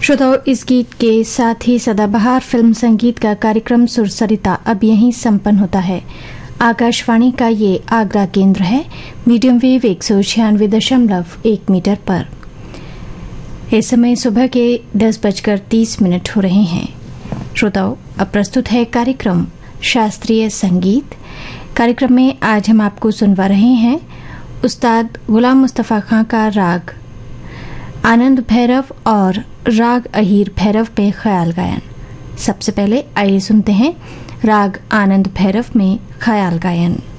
श्रोताओं, इस गीत के साथ ही सदाबहार फिल्म संगीत का कार्यक्रम सुरसरिता अब यहीं संपन्न होता है। आकाशवाणी का ये आगरा केंद्र है, मीडियम वेव 196.1 मीटर पर। इस समय सुबह के 10:30 हो रहे हैं। श्रोताओं, अब प्रस्तुत है कार्यक्रम शास्त्रीय संगीत। कार्यक्रम में आज हम आपको सुनवा रहे हैं उस्ताद गुलाम मुस्तफ़ा खां का राग आनंद भैरव और राग अहीर भैरव में ख्याल गायन। सबसे पहले आइए सुनते हैं राग आनंद भैरव में ख्याल गायन।